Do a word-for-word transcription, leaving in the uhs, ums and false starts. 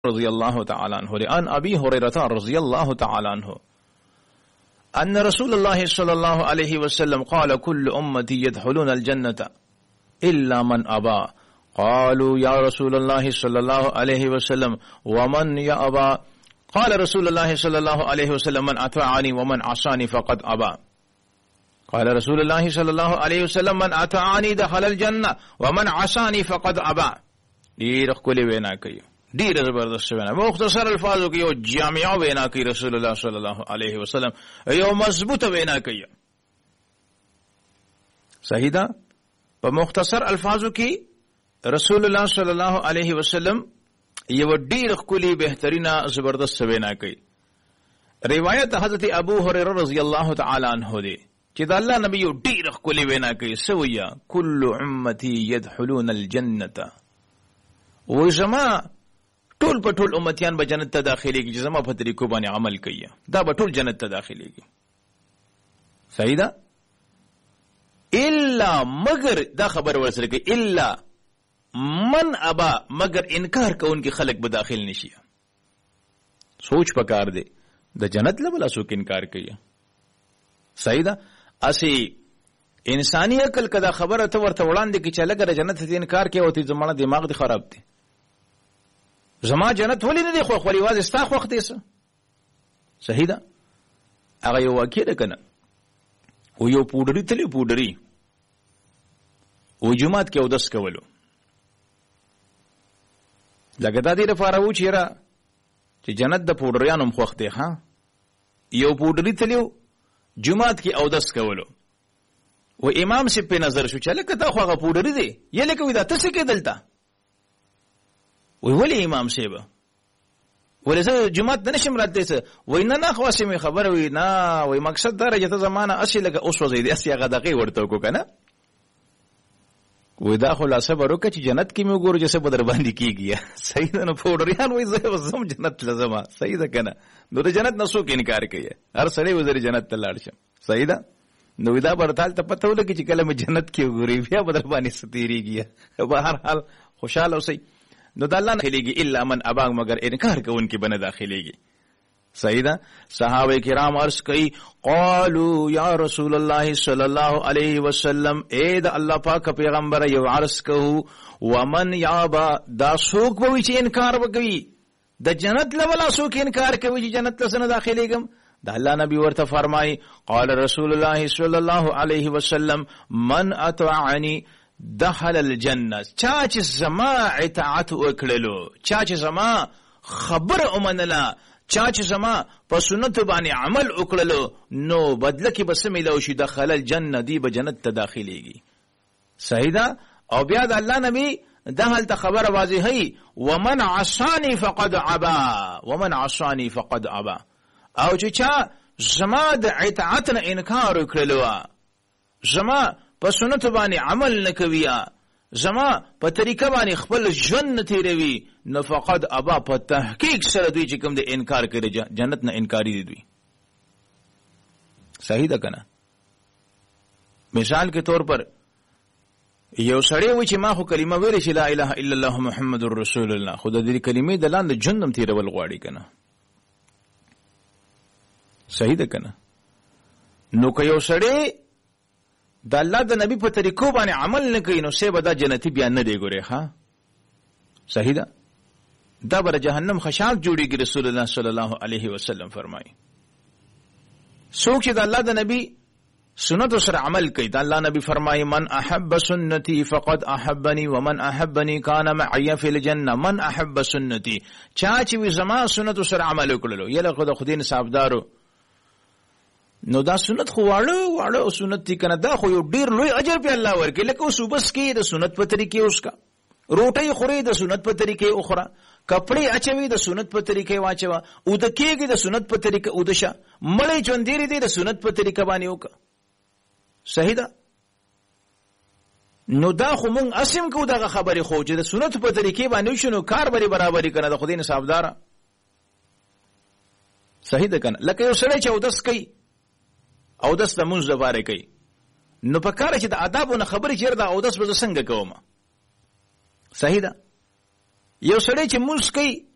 رضي الله تعالى عنه لأن أبي هريرة رضي الله تعالى عنه أن رسول الله صلى الله عليه وسلم قال كل أمتي يدخلون الجنة إلا من أبى قالوا يا رسول الله صلى الله عليه وسلم ومن يأبى قال رسول الله صلى الله عليه وسلم من أطاعني ومن عصاني فقد أبى قال رسول الله صلى الله عليه وسلم من أطاعني دخل الجنة ومن عصاني فقد أبى ډیر ښکلې وینا کوي ډیر زبردست وینا مختصر الفاظو کې یو جامع وینا کوي رسول الله صلی الله علیه وسلم یو مضبوط وینا کوي صحیح ده په مختصر الفاظو کې رسول الله صلی الله علیه وسلم یو ډیر ښکلې بهترینه زبردست وینا کوي روایت حضرت ابو هريره رضی الله تعالی عنہ دی چې د الله نبی یو ډیر ښکلې وینا کوي سویا کل امتی يدخلون الجنه و زما ټول په ټول امتیان به جنت ته داخليږي چې زما په طریقو باندې عمل کوي دا به ټول جنت ته داخليږي صحیح ده الا مگر دا خبر ورسره کوي الا من ابا مگر انکار کوونکی خلق به داخل نشي سوچ پکار دی د جنت لبل اسو کې انکار کوي صحیح ده اسی انسانی عقل کدا خبره ته ورته وړاندې کې چې لګره جنت ته انکار کوي او ته زمانه دماغ دی خراب دی زما جنت ولې نه دی خو خوري واز استا خو وخت دی صحیح ده هغه یو واقع ده کنه او یو پودری تلی پودری او جمعات کې اودس کولو لګدا دی لپاره و چیرې چې جنت د پودریانو مخ دی ها یو پودری تلی جمعات کې اودس کولو و امام سی په نظر شو چې لکه دا خو هغه پودری دی یې لکه ودا تاسو کې دلته وی ولی امام صاحب ولی زه جمعات نشم راته څه وای نه نه خاصه می خبر وی نه وای مقصد دا راځه زمانہ اصلي لکه اوس وځي دي اصلي هغه دغه ورته کو کنه وی دا خلاصه ورکه چې جنت کې مې وګورو چې څه بدر باندې کیږي صحیح نه پودریان وای زه زم جنت لزما صحیح ده کنه نو د جنت نسو کې انکار کوي هر سړی وزري جنت ته لاړ شم صحیح ده نو دا برتال ته پته ولګي چې کله مې جنت کې وګوري بیا بدر باندې ستیریږي په هر حال خوشاله اوسئ نو د الله نه داخليږي الا من ابا مگر انکار کوونکی بنه داخليږي صحیح ده صحابه کرام عرض کوي قالوا یا رسول الله صلی الله علیه وسلم اے د الله پاک پیغمبر یو عرض کوو ومن یابا دا سوق به چې انکار وکوي د جنت لولا سوق انکار کوي چې جنت ته نه داخليږم د الله نبی ورته فرمای قال رسول الله صلی الله علیه وسلم من اطاعنی دخل الجنه چا چې زما اطاعت وکړلو چا چې زما خبر اومنله چا چې زما په سنت باندې عمل وکړلو نو بدله کې بس ملو شي دخل الجنه دی به جنت ته داخليږي صحیح ده او بیا د الله نبی دهل ته خبر واضحه ومن عصاني فقد عبا ومن عصاني فقد عبا او چې چا زما د اطاعت نه انکار وکړلو زما په سنت باندې عمل نکوي زما په طریقه باندې خپل ژوند تیروي نو فقط ابا په تحقیق سره دوی چې کوم د انکار کوي جنت نه انکاری دي دوی صحیح ده کنه مثال کے طور پر یو سړی و چې ما خو کلمه ویل چې لا اله الا الله محمد رسول الله خو د دې کلمې د لاندې جنم تیرول غواړي کنه صحیح ده کنه نو که یو سړی د الله د نبی په طریقو باندې عمل نه کوي نو سه به دا جنتی بیان نه دی ګوره ها صحیح ده دا بر جهنم خشاک جوړیږي رسول الله صلی الله علیه وسلم فرمایي څوک چې د الله د نبی سنت سره عمل کوي د الله نبی فرمایي من احب سنتي فقد احبني ومن احبني كان معي في الجنه من احب سنتي چا چې زما سنت سره عمل وکړلو یله خو د خدای صاحبدارو نو دا سنت خو واړو واړو سنت دي کنه دا خو یو ډیر لوی اجر په الله ورکړي لکه اوس وبس کې د سنت په طریقې اوس کا روټي خوري د سنت په طریقې اخرى کپڑے اچوي د سنت په طریقې واچوا او د کېږي د سنت په طریقې او دشه مړې چوندېری دي د سنت په طریقې باندې وکا صحیح ده نو دا خو مونږ اسیم کو دغه خبرې خو چې د سنت په طریقې باندې شنو کار بری برابرۍ کنه د خدای نه صاحبدار صحیح ده کنه لکه یو سړی چې اودس کوي او داس د مونږ زباره کوي نو په کار چې د آدابونو خبرې چیرې دا او داس به څنګه کوم صحیح ده یو سړی چې مونږ کوي